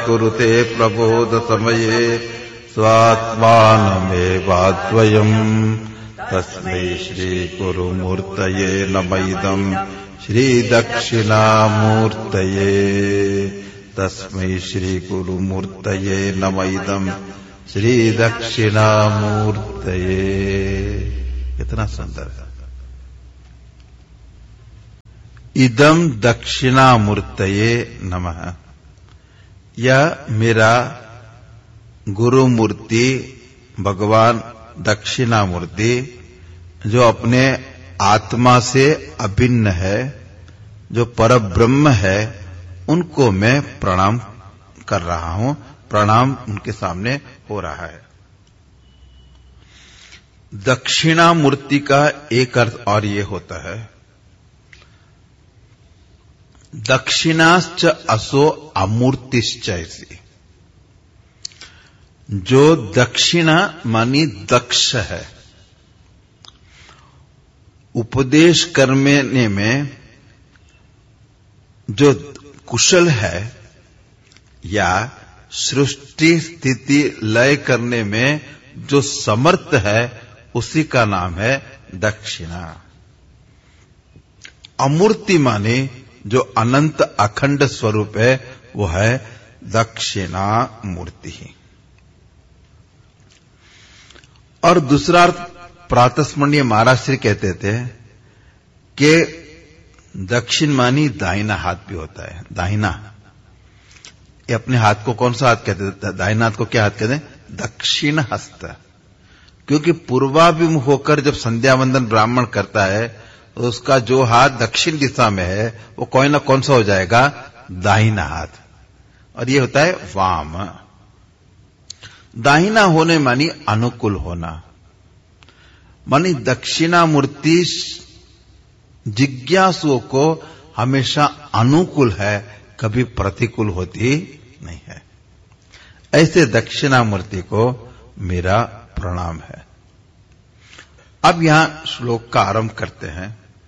कुरुते प्रबोध समये स्वात्मानमेवाद्वयम् तस्मै श्री गुरुमूर्तये नमः श्री दक्षिणामूर्तये तस्मै श्री गुरुमूर्तये नमः श्री दक्षिणामूर्तये। कितना सुंदर है। इदम दक्षिणामूर्तये नमः। यह मेरा गुरु मूर्ति भगवान दक्षिणामूर्ति जो अपने आत्मा से अभिन्न है, जो परब्रह्म है, उनको मैं प्रणाम कर रहा हूं। प्रणाम उनके सामने हो रहा है। दक्षिणामूर्ति का एक अर्थ और ये होता है, दक्षिणाश्च असो अमूर्तिश्च ऐसी। जो दक्षिणा मानी दक्ष है, उपदेश करने में जो कुशल है या सृष्टि स्थिति लय करने में जो समर्थ है, उसी का नाम है दक्षिणा। अमूर्ति माने जो अनंत अखंड स्वरूप है, वो है दक्षिणा मूर्ति। और दूसरा अर्थ प्रातस्मरणीय महाराज श्री कहते थे कि दक्षिण मानी दाहिना हाथ भी होता है। दाहिना, ये अपने हाथ को कौन सा हाथ कहते थे? दाहिना हाथ को क्या हाथ कहते हैं? दक्षिण हस्त। क्योंकि पूर्वाभिमुख होकर जब संध्या वंदन ब्राह्मण करता है, तो उसका जो हाथ दक्षिण दिशा में है, वो कोई ना कौन सा हो जाएगा? दाहिना हाथ। और ये होता है वाम। दाहिना होने मानी अनुकूल होना, मानी दक्षिणामूर्ति जिज्ञासुओं को हमेशा अनुकूल है, कभी प्रतिकूल होती नहीं है। ऐसे दक्षिणामूर्ति को मेरा प्रणाम है। अब यहां श्लोक का आरंभ करते हैं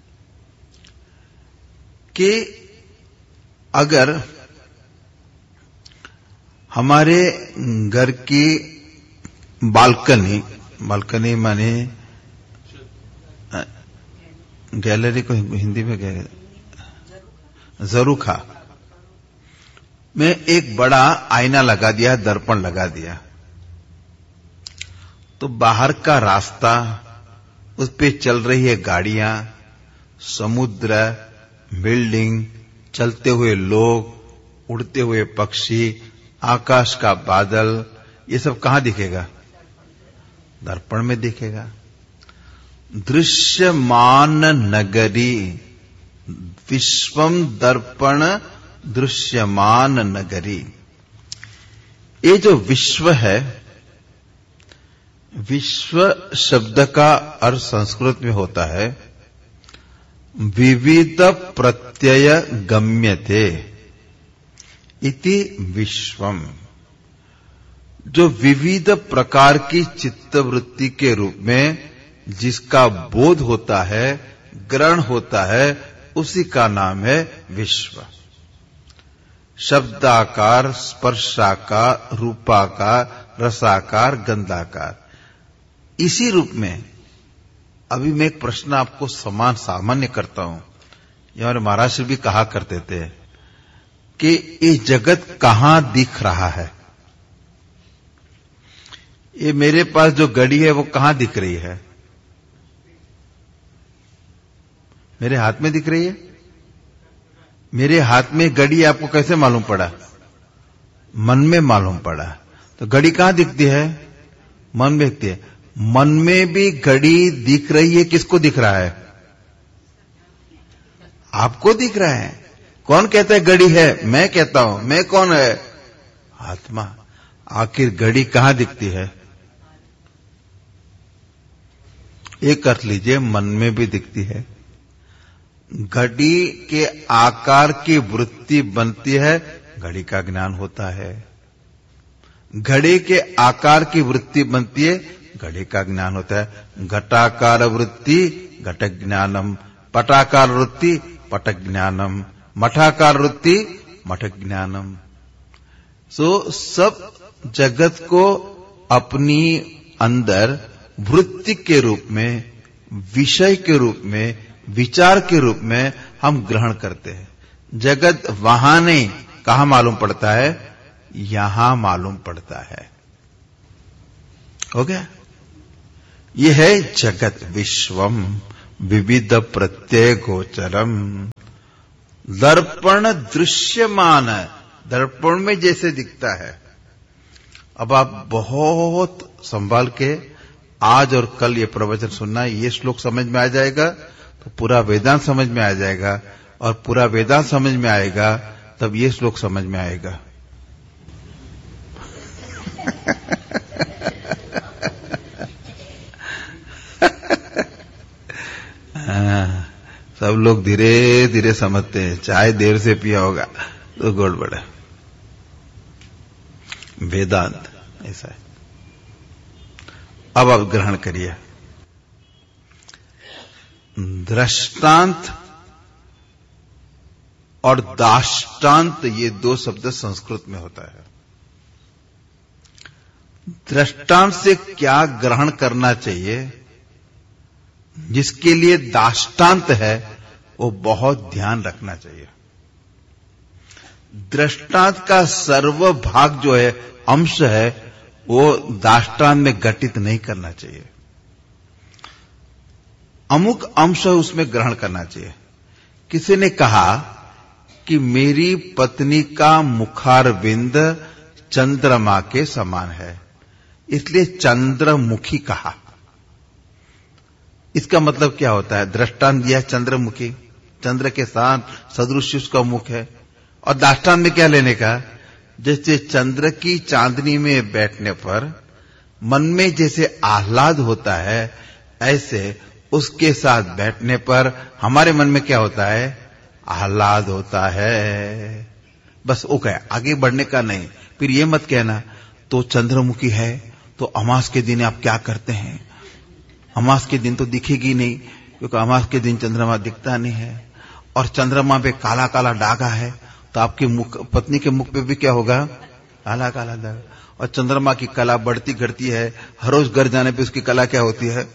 कि अगर हमारे घर की बालकनी माने गैलरी को हिंदी में क्या कहते, ज़रूखा में एक बड़ा आईना लगा दिया, दर्पण लगा दिया, तो बाहर का रास्ता, उस पे चल रही है गाड़ियां, समुद्र, बिल्डिंग, चलते हुए लोग, उड़ते हुए पक्षी, आकाश का बादल, ये सब कहां दिखेगा? दर्पण में दिखेगा। दृश्यमान नगरी, विश्वम दर्पण दृश्यमान नगरी। ये जो विश्व है, विश्व शब्द का अर्थ संस्कृत में होता है विविध प्रत्यय गम्यते इति विश्वम। जो विविध प्रकार की चित्तवृत्ति के रूप में जिसका बोध होता है, ग्रहण होता है, उसी का नाम है विश्व। शब्दाकार, स्पर्शाकार, रूपाकार, रसाकार, गंधाकार, इसी रूप में। अभी मैं एक प्रश्न आपको सामान्य करता हूं। ये हमारे महाराज श्री भी कहा करते थे कि ये जगत कहां दिख रहा है? ये मेरे पास जो घड़ी है वो कहां दिख रही है? मेरे हाथ में दिख रही है। मेरे हाथ में घड़ी आपको कैसे मालूम पड़ा? मन में मालूम पड़ा। तो घड़ी कहां दिखती है? मन में दिखती है। मन में भी घड़ी दिख रही है। किसको दिख रहा है? आपको दिख रहा है। कौन कहता है घड़ी है? मैं कहता हूं। मैं कौन है? आत्मा। आखिर घड़ी कहां दिखती है? एक अर्थ लीजिए, मन में भी दिखती है। घड़ी के आकार की वृत्ति बनती है, घड़ी का ज्ञान होता है। घड़े के आकार की वृत्ति बनती है, घड़े का ज्ञान होता है। घटाकार वृत्ति घट ज्ञानम, पटाकार वृत्ति पट ज्ञानम, मठाकार वृत्ति मठ ज्ञानम। सो सब जगत को अपनी अंदर वृत्ति के रूप में, विषय के रूप में, विचार के रूप में हम ग्रहण करते हैं। जगत वहां नहीं, कहां मालूम पड़ता है? यहां मालूम पड़ता है। हो गया? ये है जगत। विश्वम विविध प्रत्यय गोचरम। दर्पण दृश्यमान, दर्पण में जैसे दिखता है। अब आप बहुत संभाल के आज और कल ये प्रवचन सुनना, ये श्लोक समझ में आ जाएगा तो पूरा वेदांत समझ में आ जाएगा, और पूरा वेदांत समझ में आएगा तब ये श्लोक समझ में आएगा। सब लोग धीरे धीरे समझते हैं, चाय देर से पिया होगा तो गड़बड़ है। वेदांत ऐसा है। अब आप ग्रहण करिए। दृष्टांत और दाष्टांत, ये दो शब्द संस्कृत में होता है। दृष्टांत से क्या ग्रहण करना चाहिए, जिसके लिए दाष्टांत है, वो बहुत ध्यान रखना चाहिए। दृष्टांत का सर्व भाग जो है, अंश है, वो दाष्टांत में घटित नहीं करना चाहिए। अमुक अंश उसमें ग्रहण करना चाहिए। किसी ने कहा कि मेरी पत्नी का मुखारविंद चंद्रमा के समान है, इसलिए चंद्रमुखी कहा। इसका मतलब क्या होता है? दृष्टांत दिया चंद्रमुखी, चंद्र के साथ सदृश उसका मुख है। और दाष्टांत में क्या लेने का? जैसे चंद्र की चांदनी में बैठने पर मन में जैसे आह्लाद होता है, ऐसे उसके साथ बैठने पर हमारे मन में क्या होता है? आह्लाद होता है। बस वो कहे, आगे बढ़ने का नहीं। फिर ये मत कहना तो चंद्रमुखी है तो अमास के दिन आप क्या करते हैं? अमास के दिन तो दिखेगी नहीं, क्योंकि अमास के दिन चंद्रमा दिखता नहीं है। और चंद्रमा पे काला काला दागा है, तो आपकी पत्नी के मुख पे भी क्या होगा? काला काला दागा। और चंद्रमा की कला बढ़ती घटती है, हर रोज घर जाने पे उसकी कला क्या होती है?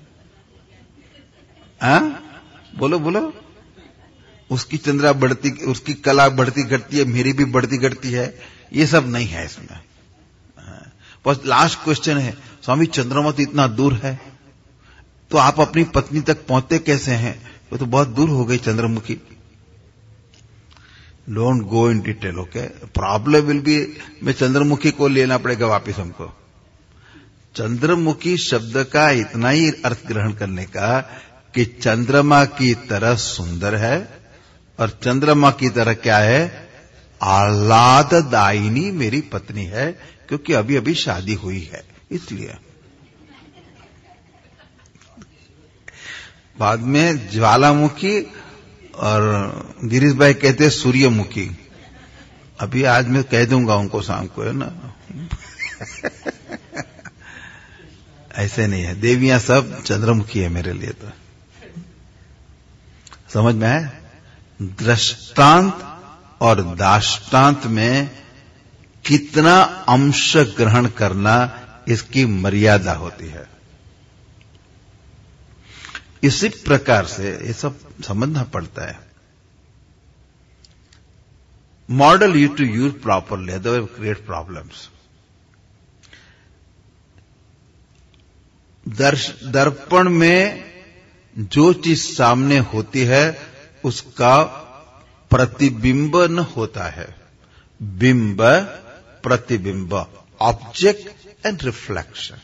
बोलो बोलो। उसकी चंद्रा बढ़ती, उसकी कला बढ़ती घटती है, मेरी भी बढ़ती घटती है। ये सब नहीं है इसमें। बस लास्ट क्वेश्चन है, स्वामी चंद्रमा तो इतना दूर है, तो आप अपनी पत्नी तक पहुंचते कैसे हैं? वो तो बहुत दूर हो गई Chandramukhi. Don't go in detail, okay? Problem will be, मैं चंद्रमुखी को लेना पड़ेगा वापिस हमको। चंद्रमुखी शब्द का इतना ही अर्थ ग्रहण करने का कि चंद्रमा की तरह सुंदर है, और चंद्रमा की तरह क्या है? आह्लाददायिनी मेरी पत्नी है, क्योंकि अभी अभी शादी हुई है, इसलिए। बाद में ज्वालामुखी और गिरीश भाई कहते हैं सूर्यमुखी। अभी आज मैं कह दूंगा उनको शाम को, है ना? ऐसे नहीं है, देवियां सब चंद्रमुखी है मेरे लिए। तो समझ में है? दृष्टांत और दाष्टांत में कितना अंश ग्रहण करना, इसकी मर्यादा होती है। इसी प्रकार से ये सब समझना पड़ता है। Model you to use properly, otherwise create problems. दर्पण में जो चीज सामने होती है उसका प्रतिबिंब न होता है। बिंब, प्रतिबिंब, ऑब्जेक्ट एंड रिफ्लेक्शन।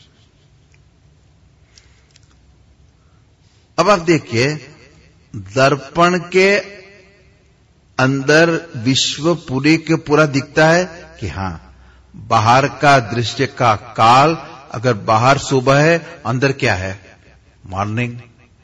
अब आप देखिए, दर्पण के अंदर विश्व पूरे के पूरा दिखता है कि हां, बाहर का दृश्य का काल, अगर बाहर सुबह है, अंदर क्या है? मॉर्निंग।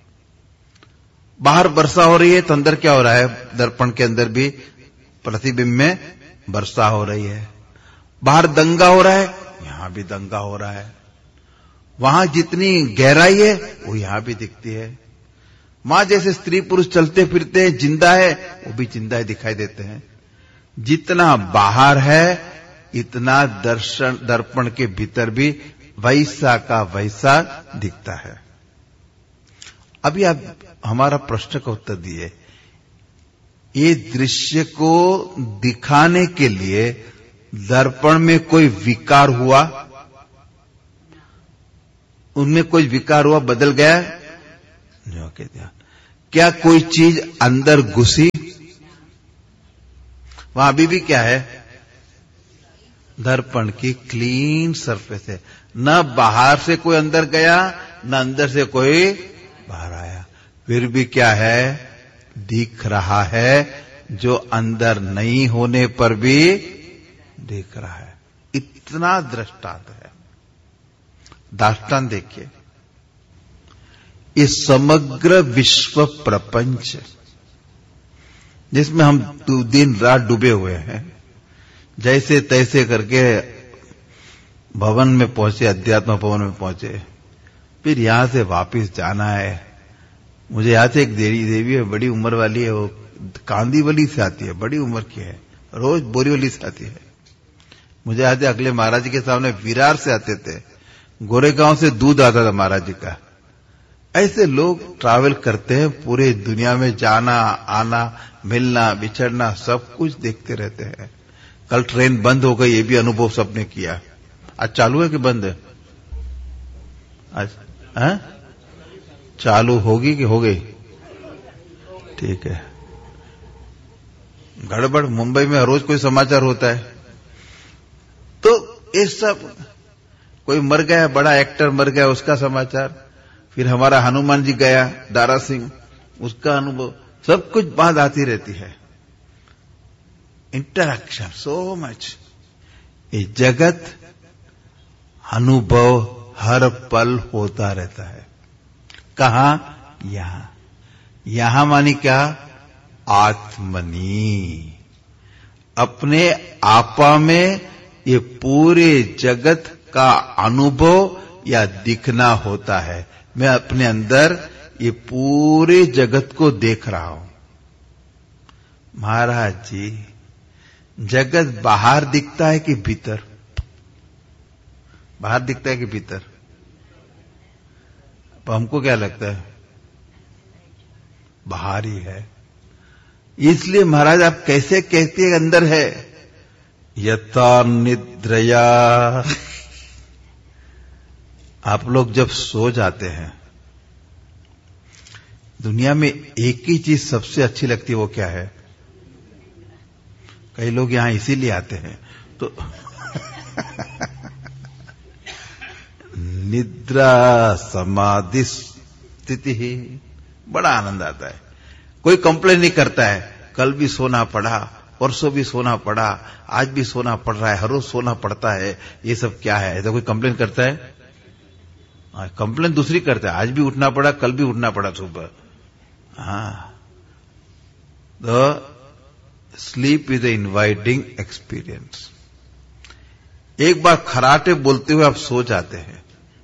बाहर वर्षा हो रही है तो अंदर क्या हो रहा है? दर्पण के अंदर भी प्रतिबिंब में वर्षा हो रही है। बाहर दंगा हो रहा है, यहां भी दंगा हो रहा है। वहां जितनी गहराई है वो यहां भी दिखती है। मां जैसे स्त्री पुरुष चलते फिरते हैं, जिंदा है, वो भी जिंदा है दिखाई देते हैं। जितना बाहर है इतना दर्पण के भीतर भी वैसा का वैसा दिखता है। अभी आप हमारा प्रश्न का उत्तर दिए। ये दृश्य को दिखाने के लिए दर्पण में कोई विकार हुआ, उनमें कोई विकार हुआ, बदल गया? जो कह दिया। क्या कोई चीज अंदर घुसी? वहां अभी भी क्या है? दर्पण की क्लीन सरफेस है। न बाहर से कोई अंदर गया, न अंदर से कोई बाहर आया, फिर भी क्या है? दिख रहा है, जो अंदर नहीं होने पर भी दिख रहा है। इतना दृष्टांत है। दृष्टांत देखिए, इस समग्र विश्व प्रपंच जिसमें हम दिन रात डूबे हुए हैं, जैसे तैसे करके भवन में पहुंचे, अध्यात्म भवन में पहुंचे, फिर यहां से वापस जाना है। मुझे याद है एक देवी है, बड़ी उम्र वाली है, वो कांदीवली से आती है, बड़ी उम्र की है, रोज बोरीवली से आती है। मुझे याद है अगले महाराज जी के सामने विरार से आते थे, गोरेगांव से दूध आता था महाराज जी का। ऐसे लोग ट्रैवल करते हैं, पूरे दुनिया में जाना आना, मिलना बिछड़ना, सब कुछ देखते रहते हैं। कल ट्रेन बंद हो गई, ये भी अनुभव सबने किया। आज चालू है कि बंद है? आज चालू होगी कि हो गई? ठीक है। गड़बड़ मुंबई में रोज कोई समाचार होता है। तो ये सब, कोई मर गया, बड़ा एक्टर मर गया, उसका समाचार, फिर हमारा हनुमान जी गया, दारा सिंह, उसका अनुभव, सब कुछ बात आती रहती है। Interaction so much. ये जगत अनुभव हर पल होता रहता है। कहां? यहां। यहां मानी क्या? आत्मनी। अपने आपा में ये पूरे जगत का अनुभव या दिखना होता है। मैं अपने अंदर ये पूरे जगत को देख रहा हूं। महाराज जी, जगत बाहर दिखता है कि भीतर? बाहर दिखता है कि भीतर? तो हमको क्या लगता है? बाहर ही है। इसलिए महाराज आप कैसे कहते हैं अंदर है? यथा निद्रया। आप लोग जब सो जाते हैं, दुनिया में एक ही चीज सबसे अच्छी लगती है, वो क्या है? कई लोग यहां इसीलिए आते हैं तो निद्रा समाधि स्थिति ही बड़ा आनंद आता है। कोई कंप्लेन नहीं करता है, कल भी सोना पड़ा, परसों भी सोना पड़ा, आज भी सोना पड़ रहा है, हर रोज सोना पड़ता है, ये सब क्या है? ऐसा कोई कंप्लेन करता है? कंप्लेन दूसरी करता है, आज भी उठना पड़ा, कल भी उठना पड़ा सुबह। The sleep is a inviting experience. एक बार खराटे बोलते हुए आप सो जाते हैं,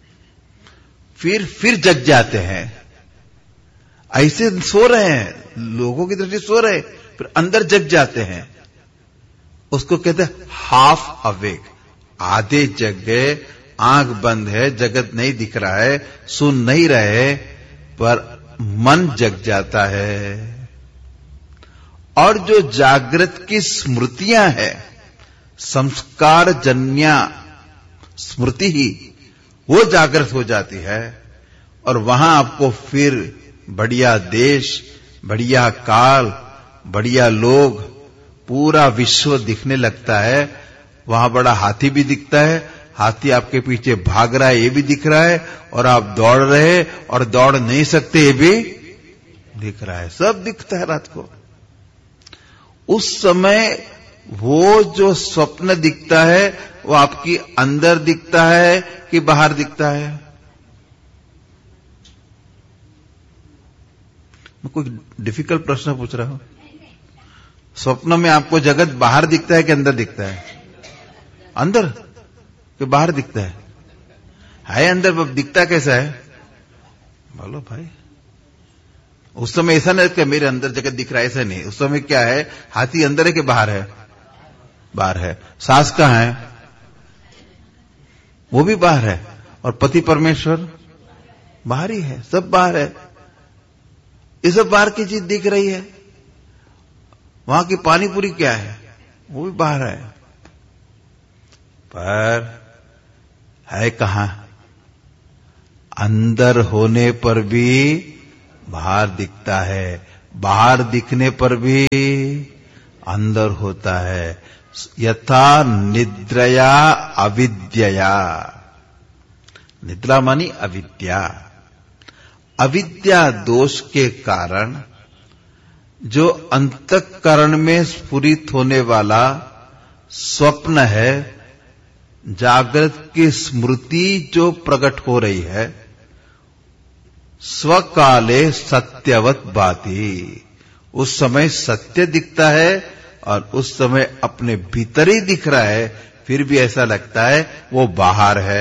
फिर जग जाते हैं। ऐसे सो रहे हैं, लोगों की दृष्टि सो रहे, फिर अंदर जग जाते हैं। उसको कहते हैं हाफ अवेक। आधे जग गए, आंख बंद है, जगत नहीं दिख रहा है, सुन नहीं रहे, पर मन जग जाता है। और जो जागृत की स्मृतियां हैं, संस्कार जन्या स्मृति ही, वो जागृत हो जाती है। और वहां आपको फिर बढ़िया देश, बढ़िया काल, बढ़िया लोग, पूरा विश्व दिखने लगता है। वहां बड़ा हाथी भी दिखता है, हाथी आपके पीछे भाग रहा है, ये भी दिख रहा है, और आप दौड़ रहे और दौड़ नहीं सकते, ये भी दिख रहा है। सब दिखता है रात को। उस समय वो जो स्वप्न दिखता है, वो आपकी अंदर दिखता है कि बाहर दिखता है? मैं कोई डिफिकल्ट प्रश्न पूछ रहा हूं? स्वप्न में आपको जगत बाहर दिखता है कि अंदर दिखता है? अंदर कि बाहर दिखता है? अंदर, दिखता कैसा है? बोलो भाई। उस समय ऐसा नहीं कि मेरे अंदर जगत दिख रहा है, ऐसा नहीं। उस समय क्या है? हाथी अंदर है कि बाहर है? बाहर है। सास कहां है? वो भी बाहर है। और पति परमेश्वर बाहर ही है, सब बाहर है। ये सब बाहर की चीज दिख रही है। वहां की पानी पूरी क्या है? वो भी बाहर है, पर है कहां? अंदर होने पर भी बाहर दिखता है, बाहर दिखने पर भी अंदर होता है। यथा निद्रया अविद्यया। निद्रा मानी अविद्या। अविद्या दोष के कारण जो अंतःकरण में स्फुरित होने वाला स्वप्न है, जागृत की स्मृति जो प्रकट हो रही है, स्वकाले सत्यवत भाति। उस समय सत्य दिखता है और उस समय अपने भीतर ही दिख रहा है, फिर भी ऐसा लगता है वो बाहर है।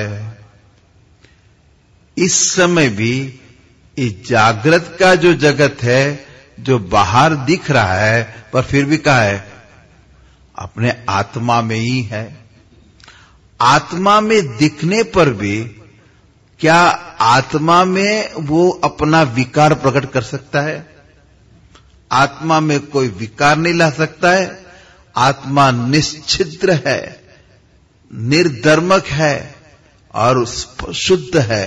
इस समय भी इस जागृत का जो जगत है, जो बाहर दिख रहा है, पर फिर भी कहा है अपने आत्मा में ही है। आत्मा में दिखने पर भी क्या आत्मा में वो अपना विकार प्रकट कर सकता है? आत्मा में कोई विकार नहीं ला सकता है। आत्मा निश्चिद्र है, निर्धर्मक है और शुद्ध है।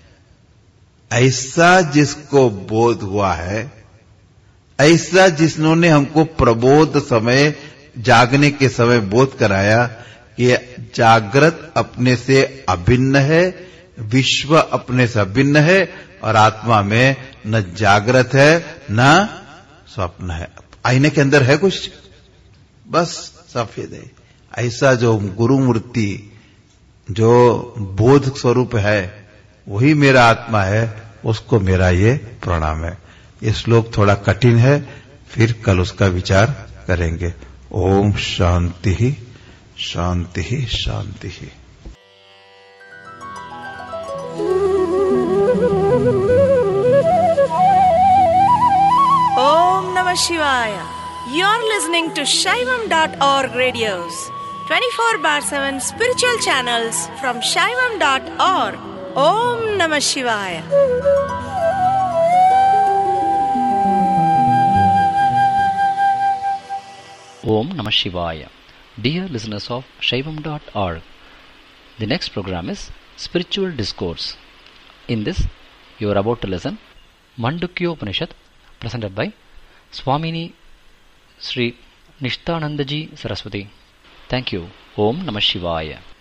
ऐसा जिसको बोध हुआ है, ऐसा जिन्होंने हमको प्रबोध समय, जागने के समय बोध कराया कि जागृत अपने से अभिन्न है, विश्व अपने से अभिन्न है और आत्मा में न जागृत है न स्वप्न है। आईने के अंदर है कुछ, बस सफेद है। ऐसा जो गुरु मूर्ति, जो बोध स्वरूप है, वही मेरा आत्मा है, उसको मेरा ये प्रणाम है। ये श्लोक थोड़ा कठिन है, फिर कल उसका विचार करेंगे। ओम शांति ही शांति ही शांति ही। Om Namah Shivaya. You're listening to Shaivam.org radios, 24/7 spiritual channels from Shaivam.org. Om Namah Shivaya. Om Namah Shivaya. Dear listeners of Shaivam.org, the next program is Spiritual Discourse. In this, you are about to listen Mandukya Upanishad, presented by Swamini Sri Nishtanandaji Saraswati. Thank you. Om Namah Shivaya.